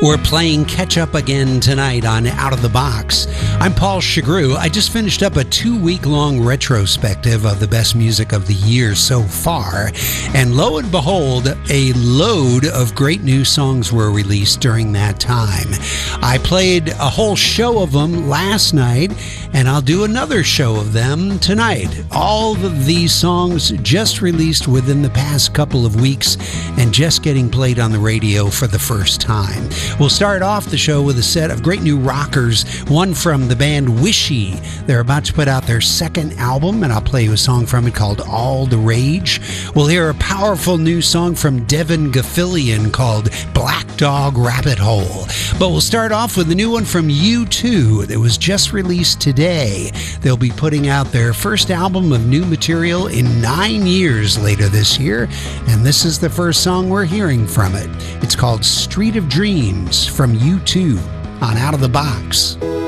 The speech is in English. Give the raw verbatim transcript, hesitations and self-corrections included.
We're playing catch up again tonight on Out of the Box. I'm Paul Chagru. I just finished up a two-week-long retrospective of the best music of the year so far, and lo and behold, a load of great new songs were released during that time. I played a whole show of them last night, and I'll do another show of them tonight. All of these songs just released within the past couple of weeks and just getting played on the radio for the first time. We'll start off the show with a set of great new rockers, one from the band Wishy. They're about to put out their second album, and I'll play you a song from it called All the Rage. We'll hear a powerful new song from Devin Gaffilian called Black Dog Rabbit Hole. But we'll start off with a new one from U two that was just released today. They'll be putting out their first album of new material in nine years later this year, and this is the first song we're hearing from it. It's called Street of Dreams from U two on Out of the Box.